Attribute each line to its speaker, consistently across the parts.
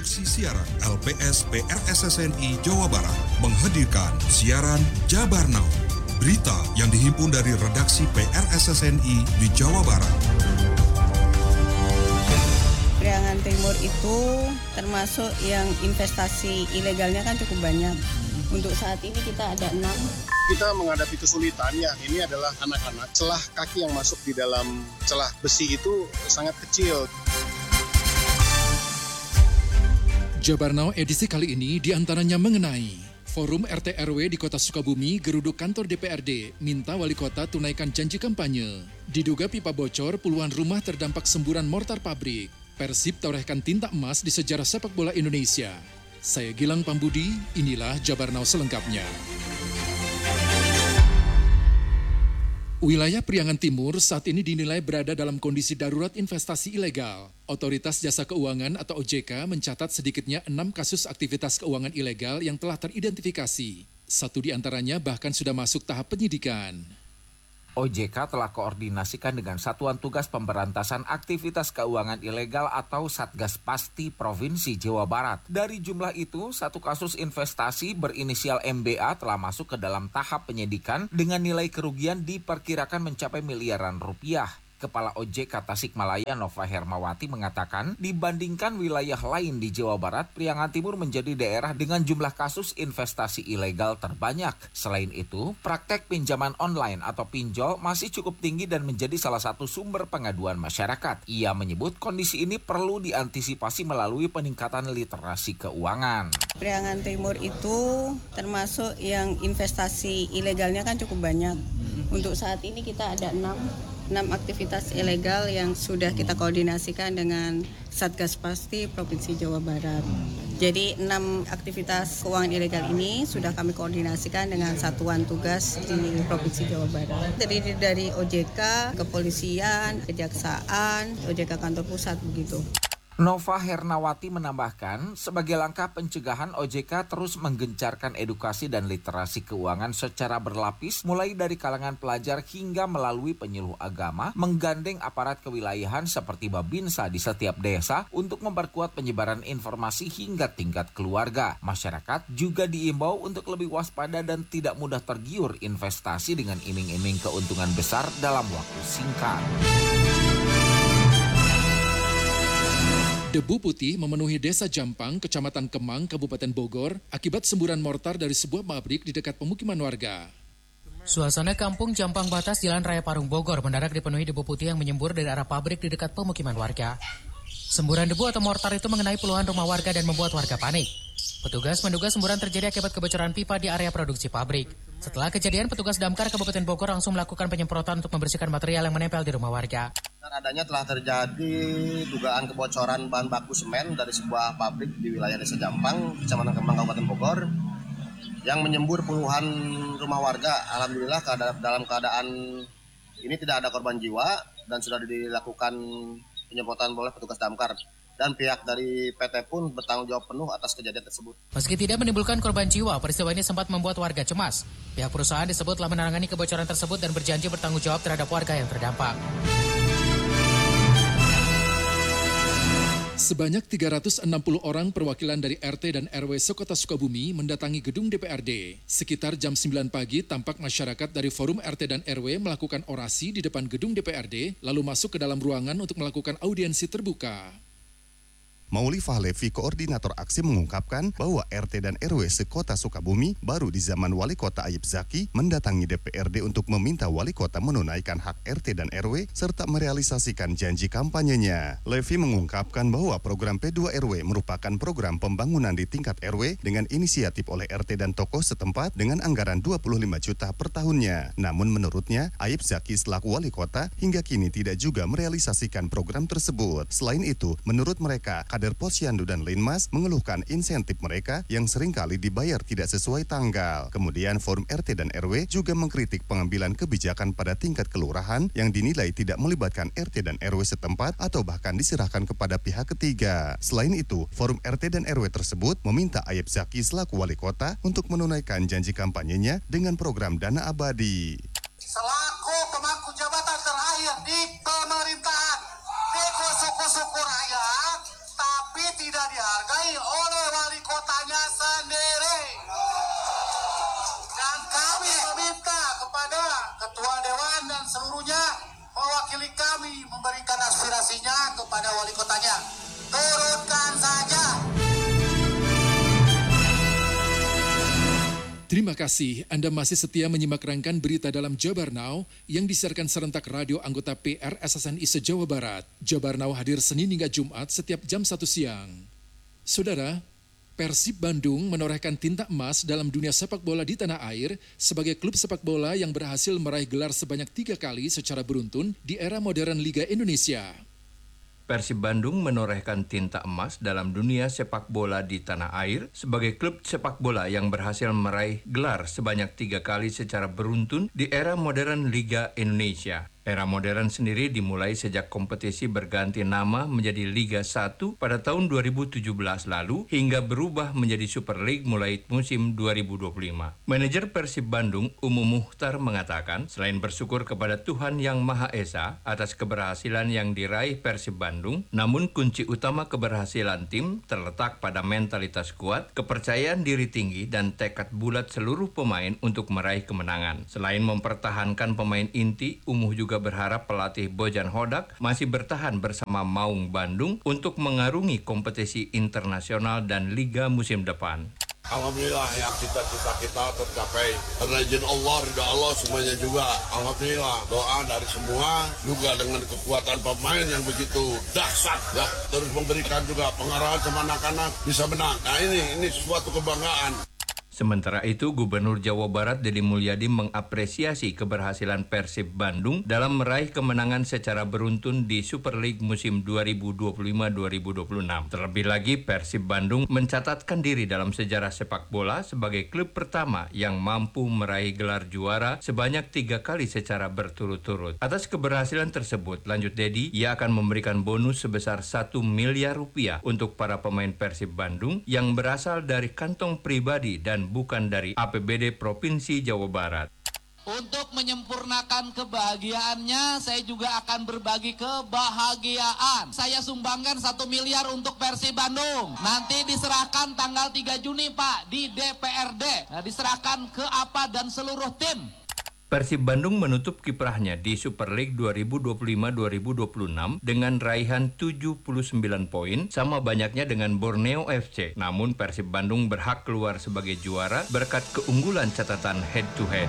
Speaker 1: Produksi Siaran LPS PRSSNI Jawa Barat menghadirkan siaran Jabar Now, berita yang dihimpun dari redaksi PRSSNI di Jawa Barat.
Speaker 2: Priangan Timur itu termasuk yang investasi ilegalnya kan cukup banyak. Untuk saat ini kita ada 6.
Speaker 3: Kita menghadapi kesulitan ya, ini adalah anak-anak. Celah kaki yang masuk di dalam celah besi itu sangat kecil.
Speaker 4: Jabar Now edisi kali ini diantaranya mengenai Forum RT RW di Kota Sukabumi geruduk kantor DPRD, minta wali kota tunaikan janji kampanye. Diduga pipa bocor, puluhan rumah terdampak semburan mortar pabrik. Persib torehkan tinta emas di sejarah sepak bola Indonesia. Saya Gilang Pambudi, inilah Jabar Now selengkapnya. Wilayah Priangan Timur saat ini dinilai berada dalam kondisi darurat investasi ilegal. Otoritas Jasa Keuangan atau OJK mencatat sedikitnya 6 kasus aktivitas keuangan ilegal yang telah teridentifikasi. Satu di antaranya bahkan sudah masuk tahap penyidikan.
Speaker 5: OJK telah koordinasikan dengan Satuan Tugas Pemberantasan Aktivitas Keuangan Ilegal atau Satgas Pasti Provinsi Jawa Barat. Dari jumlah itu, satu kasus investasi berinisial MBA telah masuk ke dalam tahap penyidikan dengan nilai kerugian diperkirakan mencapai miliaran rupiah. Kepala OJK Tasikmalaya Nova Hermawati mengatakan, dibandingkan wilayah lain di Jawa Barat, Priangan Timur menjadi daerah dengan jumlah kasus investasi ilegal terbanyak. Selain itu, praktek pinjaman online atau pinjol masih cukup tinggi dan menjadi salah satu sumber pengaduan masyarakat. Ia menyebut kondisi ini perlu diantisipasi melalui peningkatan literasi keuangan.
Speaker 2: Priangan Timur itu termasuk yang investasi ilegalnya kan cukup banyak. Untuk saat ini kita ada 6 aktivitas ilegal yang sudah kita koordinasikan dengan Satgas Pasti Provinsi Jawa Barat. Jadi 6 aktivitas keuangan ilegal ini sudah kami koordinasikan dengan satuan tugas di Provinsi Jawa Barat. Terdiri dari OJK, Kepolisian, Kejaksaan, OJK Kantor Pusat begitu.
Speaker 5: Nova Hernawati menambahkan, sebagai langkah pencegahan OJK terus menggencarkan edukasi dan literasi keuangan secara berlapis, mulai dari kalangan pelajar hingga melalui penyuluh agama, menggandeng aparat kewilayahan seperti Babinsa di setiap desa untuk memperkuat penyebaran informasi hingga tingkat keluarga. Masyarakat juga diimbau untuk lebih waspada dan tidak mudah tergiur investasi dengan iming-iming keuntungan besar dalam waktu singkat.
Speaker 4: Debu putih memenuhi Desa Jampang, Kecamatan Kemang, Kabupaten Bogor, akibat semburan mortar dari sebuah pabrik di dekat pemukiman warga.
Speaker 6: Suasana kampung Jampang Batas Jalan Raya Parung Bogor mendadak dipenuhi debu putih yang menyembur dari arah pabrik di dekat pemukiman warga. Semburan debu atau mortar itu mengenai puluhan rumah warga dan membuat warga panik. Petugas menduga semburan terjadi akibat kebocoran pipa di area produksi pabrik. Setelah kejadian, petugas damkar Kabupaten Bogor langsung melakukan penyemprotan untuk membersihkan material yang menempel di rumah warga.
Speaker 3: Adanya telah terjadi dugaan kebocoran bahan baku semen dari sebuah pabrik di wilayah Desa Jampang, Kecamatan Kemang, Kabupaten Bogor, yang menyembur puluhan rumah warga. Alhamdulillah dalam keadaan ini tidak ada korban jiwa dan sudah dilakukan penyemprotan oleh petugas damkar. Dan pihak dari PT pun bertanggung jawab penuh atas kejadian tersebut.
Speaker 6: Meski tidak menimbulkan korban jiwa, peristiwa ini sempat membuat warga cemas. Pihak perusahaan disebut telah menangani kebocoran tersebut dan berjanji bertanggung jawab terhadap warga yang terdampak.
Speaker 4: Sebanyak 360 orang perwakilan dari RT dan RW Sekota Sukabumi mendatangi gedung DPRD. Sekitar jam 9 pagi tampak masyarakat dari Forum RT dan RW melakukan orasi di depan gedung DPRD, lalu masuk ke dalam ruangan untuk melakukan audiensi terbuka.
Speaker 7: Mauli Fahlevi, koordinator aksi, mengungkapkan bahwa RT dan RW sekota Sukabumi baru di zaman Wali Kota Ayib Zaki mendatangi DPRD untuk meminta Wali Kota menunaikan hak RT dan RW serta merealisasikan janji kampanyenya. Levi mengungkapkan bahwa program P2RW merupakan program pembangunan di tingkat RW dengan inisiatif oleh RT dan tokoh setempat dengan anggaran 25 juta per tahunnya. Namun menurutnya, Ayib Zaki selaku Wali Kota hingga kini tidak juga merealisasikan program tersebut. Selain itu, menurut mereka, Kader Posyandu dan Linmas mengeluhkan insentif mereka yang seringkali dibayar tidak sesuai tanggal. Kemudian Forum RT dan RW juga mengkritik pengambilan kebijakan pada tingkat kelurahan yang dinilai tidak melibatkan RT dan RW setempat atau bahkan diserahkan kepada pihak ketiga. Selain itu, Forum RT dan RW tersebut meminta Ayib Zaki selaku Wali Kota untuk menunaikan janji kampanyenya dengan program dana abadi.
Speaker 8: Selaku pemangku jabatan terakhir di pemerintahan, suku-suku rakyat, tapi tidak dihargai diraih oleh wali kotanya sendiri. Dan kami meminta kepada Ketua Dewan dan seluruhnya mewakili kami memberikan aspirasinya kepada wali kotanya. Turunkan saja.
Speaker 4: Terima kasih Anda masih setia menyimak rangkaian berita dalam Jabar Now yang disiarkan serentak radio anggota PRSSNI se-Jawa Barat. Jabar Now hadir Senin hingga Jumat setiap jam 1 siang. Saudara, Persib Bandung menorehkan tinta emas dalam dunia sepak bola di tanah air sebagai klub sepak bola yang berhasil meraih gelar sebanyak 3 kali secara beruntun di era modern Liga Indonesia.
Speaker 9: Persib Bandung menorehkan tinta emas dalam dunia sepak bola di tanah air sebagai klub sepak bola yang berhasil meraih gelar sebanyak 3 kali secara beruntun di era modern Liga Indonesia. Era modern sendiri dimulai sejak kompetisi berganti nama menjadi Liga 1 pada tahun 2017 lalu hingga berubah menjadi Super League mulai musim 2025. Manajer Persib Bandung, Umu Muhtar mengatakan, selain bersyukur kepada Tuhan Yang Maha Esa atas keberhasilan yang diraih Persib Bandung, namun kunci utama keberhasilan tim terletak pada mentalitas kuat, kepercayaan diri tinggi, dan tekad bulat seluruh pemain untuk meraih kemenangan. Selain mempertahankan pemain inti, Umuh juga berharap pelatih Bojan Hodak masih bertahan bersama Maung Bandung untuk mengarungi kompetisi internasional dan liga musim depan.
Speaker 10: Alhamdulillah ya, cita-cita kita tercapai. Karena izin Allah, ridha Allah semuanya juga. Alhamdulillah, doa dari semua juga dengan kekuatan pemain yang begitu dahsyat ya. Terus memberikan juga pengarahan sama anak-anak bisa menang. Nah ini suatu kebanggaan.
Speaker 9: Sementara itu, Gubernur Jawa Barat Deddy Mulyadi mengapresiasi keberhasilan Persib Bandung dalam meraih kemenangan secara beruntun di Super League musim 2025-2026. Terlebih lagi, Persib Bandung mencatatkan diri dalam sejarah sepak bola sebagai klub pertama yang mampu meraih gelar juara sebanyak 3 kali secara berturut-turut. Atas keberhasilan tersebut, lanjut Deddy, ia akan memberikan bonus sebesar 1 miliar rupiah untuk para pemain Persib Bandung yang berasal dari kantong pribadi dan bukan dari APBD Provinsi Jawa Barat.
Speaker 11: Untuk menyempurnakan kebahagiaannya, saya juga akan berbagi kebahagiaan. Saya sumbangkan 1 miliar untuk Persib Bandung. Nanti diserahkan tanggal 3 Juni Pak di DPRD. Nah, diserahkan ke APA dan seluruh tim.
Speaker 9: Persib Bandung menutup kiprahnya di Super League 2025-2026 dengan raihan 79 poin, sama banyaknya dengan Borneo FC. Namun Persib Bandung berhak keluar sebagai juara berkat keunggulan catatan head-to-head.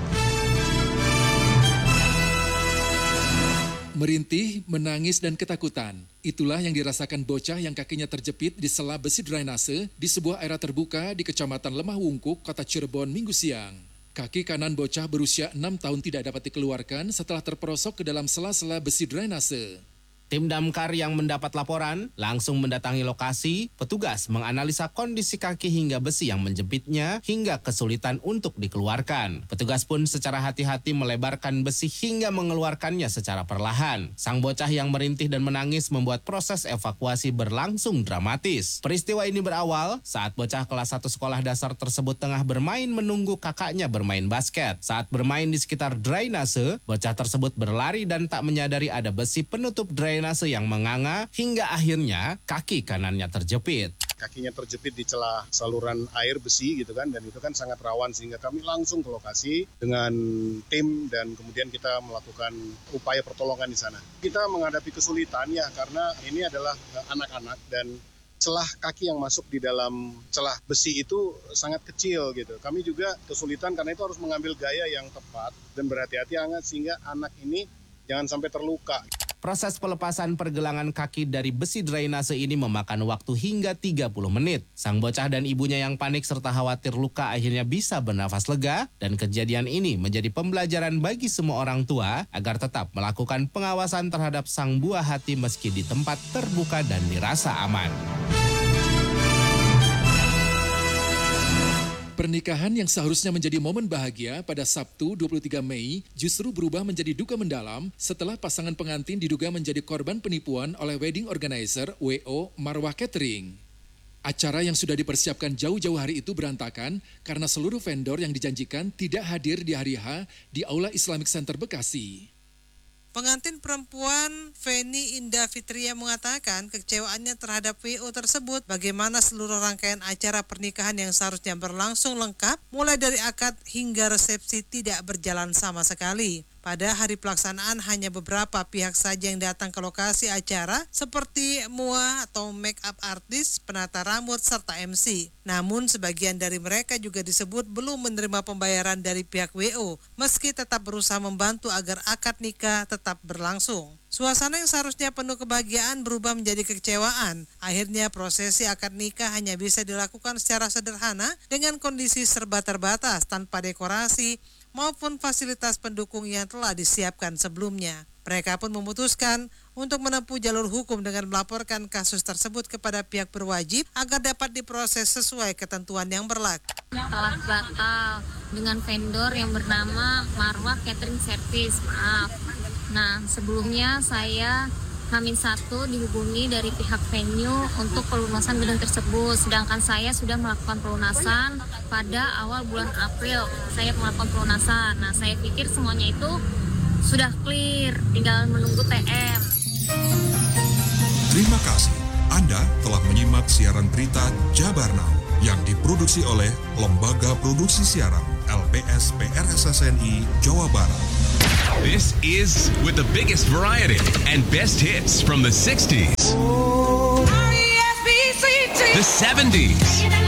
Speaker 4: Merintih, menangis, dan ketakutan. Itulah yang dirasakan bocah yang kakinya terjepit di sela besi drainase di sebuah area terbuka di Kecamatan Lemah Wungkuk, Kota Cirebon, Minggu siang. Kaki kanan bocah berusia 6 tahun tidak dapat dikeluarkan setelah terperosok ke dalam sela-sela besi drainase.
Speaker 12: Tim damkar yang mendapat laporan langsung mendatangi lokasi. Petugas menganalisa kondisi kaki hingga besi yang menjepitnya hingga kesulitan untuk dikeluarkan. Petugas pun secara hati-hati melebarkan besi hingga mengeluarkannya secara perlahan. Sang bocah yang merintih dan menangis membuat proses evakuasi berlangsung dramatis. Peristiwa ini berawal saat bocah kelas 1 sekolah dasar tersebut tengah bermain menunggu kakaknya bermain basket. Saat bermain di sekitar drainase, bocah tersebut berlari dan tak menyadari ada besi penutup drainase yang menganga hingga akhirnya kaki kanannya terjepit.
Speaker 13: Kakinya terjepit di celah saluran air besi gitu kan, dan itu kan sangat rawan sehingga kami langsung ke lokasi dengan tim dan kemudian kita melakukan upaya pertolongan di sana. Kita menghadapi kesulitan ya karena ini adalah anak-anak dan celah kaki yang masuk di dalam celah besi itu sangat kecil gitu. Kami juga kesulitan karena itu harus mengambil gaya yang tepat dan berhati-hati sehingga anak ini jangan sampai terluka.
Speaker 12: Proses pelepasan pergelangan kaki dari besi drainase ini memakan waktu hingga 30 menit. Sang bocah dan ibunya yang panik serta khawatir luka akhirnya bisa bernafas lega dan kejadian ini menjadi pembelajaran bagi semua orang tua agar tetap melakukan pengawasan terhadap sang buah hati meski di tempat terbuka dan dirasa aman.
Speaker 4: Pernikahan yang seharusnya menjadi momen bahagia pada Sabtu 23 Mei justru berubah menjadi duka mendalam setelah pasangan pengantin diduga menjadi korban penipuan oleh wedding organizer WO Marwah Catering. Acara yang sudah dipersiapkan jauh-jauh hari itu berantakan karena seluruh vendor yang dijanjikan tidak hadir di hari H di Aula Islamic Center Bekasi.
Speaker 14: Pengantin perempuan Feni Indah Fitria mengatakan kekecewaannya terhadap WO tersebut, bagaimana seluruh rangkaian acara pernikahan yang seharusnya berlangsung lengkap mulai dari akad hingga resepsi tidak berjalan sama sekali. Pada hari pelaksanaan hanya beberapa pihak saja yang datang ke lokasi acara seperti MUA atau make up artis, penata rambut, serta MC. Namun sebagian dari mereka juga disebut belum menerima pembayaran dari pihak WO meski tetap berusaha membantu agar akad nikah tetap berlangsung. Suasana yang seharusnya penuh kebahagiaan berubah menjadi kekecewaan. Akhirnya prosesi akad nikah hanya bisa dilakukan secara sederhana dengan kondisi serba terbatas tanpa dekorasi maupun fasilitas pendukung yang telah disiapkan sebelumnya. Mereka pun memutuskan untuk menempuh jalur hukum dengan melaporkan kasus tersebut kepada pihak berwajib agar dapat diproses sesuai ketentuan yang berlaku.
Speaker 15: Telah batal dengan vendor yang bernama Marwah Catering Service. Maaf. Nah, sebelumnya saya H-1 dihubungi dari pihak venue untuk pelunasan gedung tersebut. Sedangkan saya sudah melakukan pelunasan pada awal bulan April. Saya melakukan pelunasan. Nah, saya pikir semuanya itu sudah clear, tinggal menunggu TM.
Speaker 1: Terima kasih. Anda telah menyimak siaran berita Jabar Now yang diproduksi oleh Lembaga Produksi Siaran LPS PRSSNI Jawa Barat.
Speaker 16: This is with the biggest variety and best hits from the 60s, the 70s,